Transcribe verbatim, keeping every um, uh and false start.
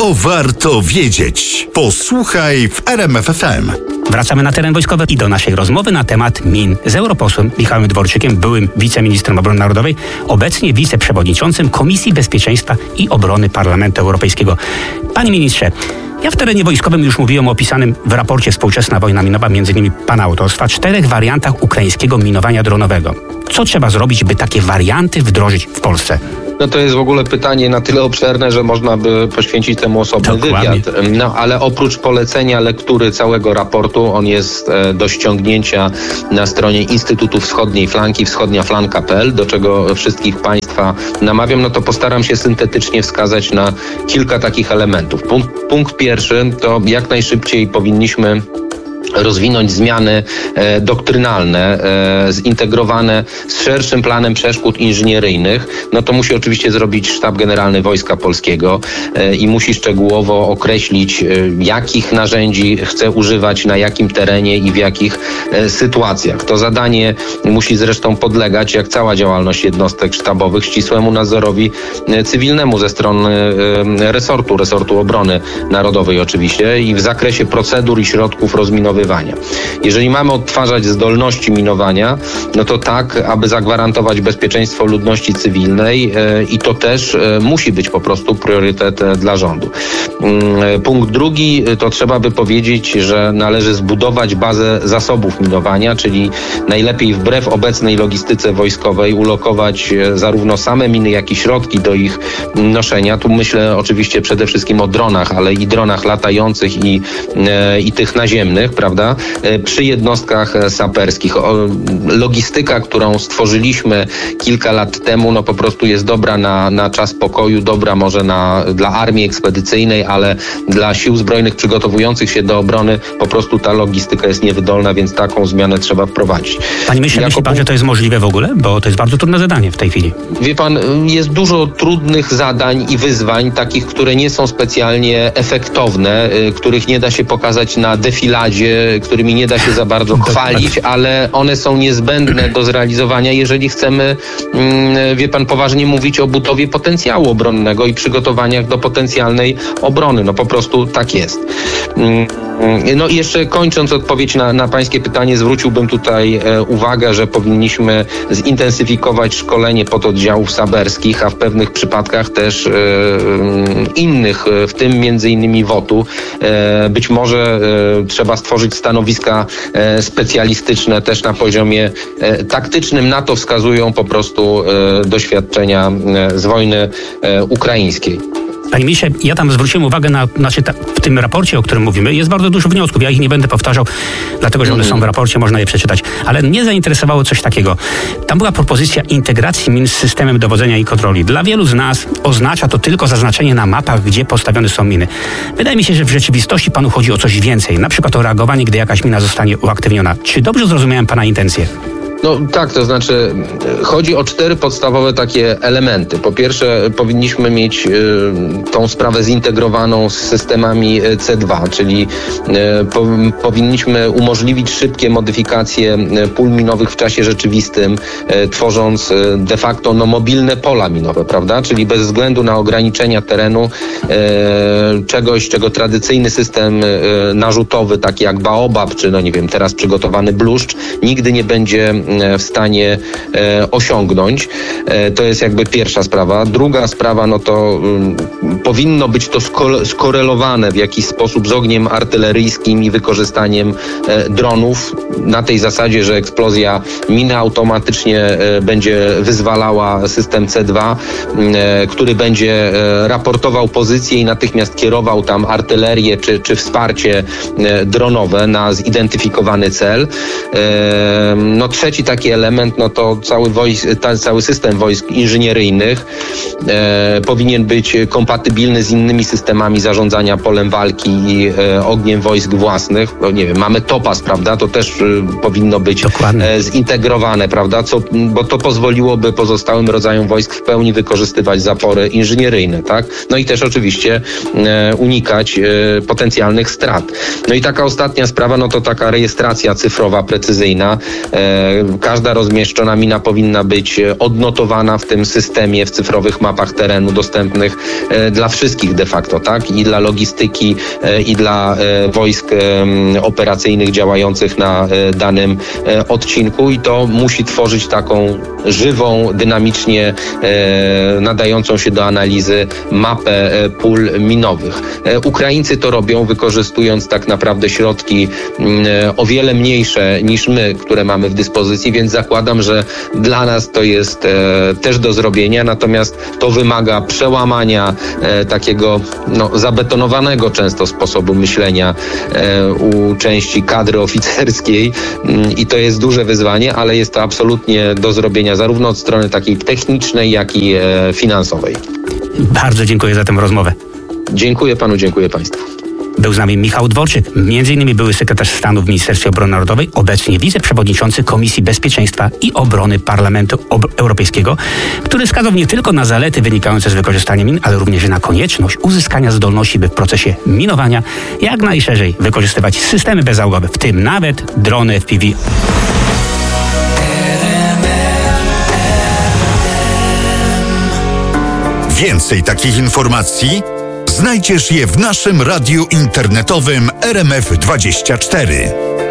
To warto wiedzieć. Posłuchaj w R M F F M. Wracamy na teren wojskowy i do naszej rozmowy na temat min z europosłem Michałem Dworczykiem, byłym wiceministrem obrony narodowej, obecnie wiceprzewodniczącym Komisji Bezpieczeństwa i Obrony Parlamentu Europejskiego. Panie ministrze, ja w terenie wojskowym już mówiłem o opisanym w raporcie Współczesna wojna minowa, między innymi pana autorstwa, czterech wariantach ukraińskiego minowania dronowego. Co trzeba zrobić, by takie warianty wdrożyć w Polsce? No to jest w ogóle pytanie na tyle obszerne, że można by poświęcić temu osobny Dokładnie. wywiad. No ale oprócz polecenia lektury całego raportu, on jest e, do ściągnięcia na stronie Instytutu Wschodniej Flanki, wschodnia flanka kropka p l, do czego wszystkich Państwa namawiam, no to postaram się syntetycznie wskazać na kilka takich elementów. Punkt, punkt pierwszy to jak najszybciej powinniśmy rozwinąć zmiany e, doktrynalne, e, zintegrowane z szerszym planem przeszkód inżynieryjnych. No to musi oczywiście zrobić Sztab Generalny Wojska Polskiego e, i musi szczegółowo określić, e, jakich narzędzi chce używać, na jakim terenie i w jakich e, sytuacjach. To zadanie musi zresztą podlegać, jak cała działalność jednostek sztabowych, ścisłemu nadzorowi e, cywilnemu ze strony e, resortu, resortu obrony narodowej oczywiście, i w zakresie procedur i środków rozminowywania. Jeżeli mamy odtwarzać zdolności minowania, no to tak, aby zagwarantować bezpieczeństwo ludności cywilnej e, i to też e, musi być po prostu priorytet e, dla rządu. E, punkt drugi, to trzeba by powiedzieć, że należy zbudować bazę zasobów minowania, czyli najlepiej wbrew obecnej logistyce wojskowej ulokować e, zarówno same miny, jak i środki do ich noszenia. Tu myślę oczywiście przede wszystkim o dronach, ale i dronach latających i, e, i tych naziemnych, prawda? Przy jednostkach saperskich. Logistyka, którą stworzyliśmy kilka lat temu, no po prostu jest dobra na, na czas pokoju, dobra może na, dla armii ekspedycyjnej, ale dla sił zbrojnych przygotowujących się do obrony po prostu ta logistyka jest niewydolna, więc taką zmianę trzeba wprowadzić. Panie ministrze, myśli pan, że to jest możliwe w ogóle? Bo to jest bardzo trudne zadanie w tej chwili. Wie pan, jest dużo trudnych zadań i wyzwań, takich, które nie są specjalnie efektowne, których nie da się pokazać na defiladzie, którymi nie da się za bardzo chwalić, ale one są niezbędne do zrealizowania, jeżeli chcemy, wie pan, poważnie mówić o budowie potencjału obronnego i przygotowaniach do potencjalnej obrony. No po prostu tak jest. No i jeszcze kończąc odpowiedź na, na pańskie pytanie, zwróciłbym tutaj e, uwagę, że powinniśmy zintensyfikować szkolenie pododdziałów saberskich, a w pewnych przypadkach też e, innych, w tym między innymi wotu. E, być może e, trzeba stworzyć stanowiska e, specjalistyczne też na poziomie e, taktycznym. Na to wskazują po prostu e, doświadczenia e, z wojny e, ukraińskiej. Panie ministrze, ja tam zwróciłem uwagę na, znaczy ta, w tym raporcie, o którym mówimy, jest bardzo dużo wniosków. Ja ich nie będę powtarzał, dlatego że one są w raporcie, można je przeczytać. Ale mnie zainteresowało coś takiego. Tam była propozycja integracji min z systemem dowodzenia i kontroli. Dla wielu z nas oznacza to tylko zaznaczenie na mapach, gdzie postawione są miny. Wydaje mi się, że w rzeczywistości panu chodzi o coś więcej. Na przykład o reagowanie, gdy jakaś mina zostanie uaktywniona. Czy dobrze zrozumiałem pana intencje? No tak, to znaczy chodzi o cztery podstawowe takie elementy. Po pierwsze, powinniśmy mieć y, tą sprawę zintegrowaną z systemami C dwa, czyli y, po, powinniśmy umożliwić szybkie modyfikacje pól minowych w czasie rzeczywistym, y, tworząc y, de facto no, mobilne pola minowe, prawda? Czyli bez względu na ograniczenia terenu, y, czegoś, czego tradycyjny system y, narzutowy, taki jak Baobab, czy no nie wiem, teraz przygotowany Bluszcz, nigdy nie będzie w stanie e, osiągnąć. E, to jest jakby pierwsza sprawa. Druga sprawa, no to y, powinno być to sko- skorelowane w jakiś sposób z ogniem artyleryjskim i wykorzystaniem e, dronów na tej zasadzie, że eksplozja miny automatycznie e, będzie wyzwalała system C dwa, e, który będzie e, raportował pozycję i natychmiast kierował tam artylerię czy, czy wsparcie e, dronowe na zidentyfikowany cel. E, no trzeci taki element, no to cały, wojsk, ta, cały system wojsk inżynieryjnych e, powinien być kompatybilny z innymi systemami zarządzania polem walki i e, ogniem wojsk własnych. No, nie wiem, mamy Topaz, prawda? To też e, powinno być e, zintegrowane, prawda? Co, bo to pozwoliłoby pozostałym rodzajom wojsk w pełni wykorzystywać zapory inżynieryjne, tak? No i też oczywiście e, unikać e, potencjalnych strat. No i taka ostatnia sprawa, no to taka rejestracja cyfrowa, precyzyjna, e, każda rozmieszczona mina powinna być odnotowana w tym systemie, w cyfrowych mapach terenu dostępnych dla wszystkich de facto, tak? I dla logistyki, i dla wojsk operacyjnych działających na danym odcinku i to musi tworzyć taką żywą, dynamicznie nadającą się do analizy mapę pól minowych. Ukraińcy to robią, wykorzystując tak naprawdę środki o wiele mniejsze niż my, które mamy w dyspozycji, więc zakładam, że dla nas to jest też do zrobienia, natomiast to wymaga przełamania takiego no, zabetonowanego często sposobu myślenia u części kadry oficerskiej i to jest duże wyzwanie, ale jest to absolutnie do zrobienia zarówno od strony takiej technicznej, jak i finansowej. Bardzo dziękuję za tę rozmowę. Dziękuję panu, dziękuję państwu. Był z nami Michał Dworczyk, między innymi były sekretarz stanu w Ministerstwie Obrony Narodowej, obecnie wiceprzewodniczący Komisji Bezpieczeństwa i Obrony Parlamentu Europejskiego, który wskazał nie tylko na zalety wynikające z wykorzystania min, ale również na konieczność uzyskania zdolności, by w procesie minowania jak najszerzej wykorzystywać systemy bezzałogowe, w tym nawet drony F P V. Więcej takich informacji znajdziesz je w naszym radiu internetowym R M F dwadzieścia cztery.